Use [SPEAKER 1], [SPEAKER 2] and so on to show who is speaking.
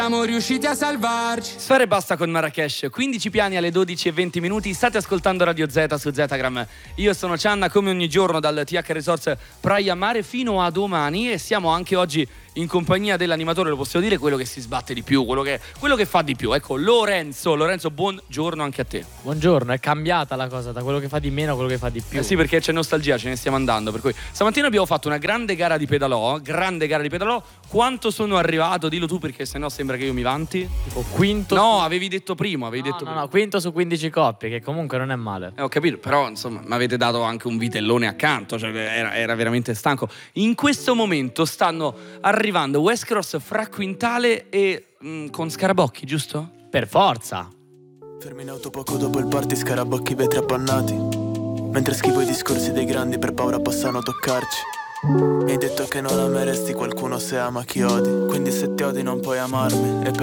[SPEAKER 1] Siamo riusciti a salvarci.
[SPEAKER 2] Sfera e basta con Marrakesh, 15 piani alle 12:20. State ascoltando Radio Z su Zetagram. Io sono Cianna, come ogni giorno dal TH Resorts Praia Mare fino a domani, e siamo anche oggi in compagnia dell'animatore, lo possiamo dire, quello che si sbatte di più, quello che fa di più. Ecco, Lorenzo, buongiorno anche a te.
[SPEAKER 3] Buongiorno, è cambiata la cosa da quello che fa di meno a quello che fa di più.
[SPEAKER 2] Sì, perché c'è nostalgia, ce ne stiamo andando. Per cui stamattina abbiamo fatto una grande gara di pedalò. Quanto sono arrivato? Dillo tu, perché sennò sembra che io mi vanti.
[SPEAKER 3] Tipo quinto.
[SPEAKER 2] No, avevi detto prima.
[SPEAKER 3] No, quinto su 15 coppie, che comunque non è male.
[SPEAKER 2] Ho capito, però insomma mi avete dato anche un vitellone accanto, cioè era veramente stanco. In questo momento stanno arrivando West Cross, Fra Quintale e con Scarabocchi, giusto?
[SPEAKER 3] Per forza.
[SPEAKER 4] Fermi in auto poco dopo il party, Scarabocchi, vetri appannati. Mentre schivo i discorsi dei grandi, per paura possano toccarci. Mi hai detto che non ameresti qualcuno se ama chi odi, quindi se ti odi non puoi amarmi. E per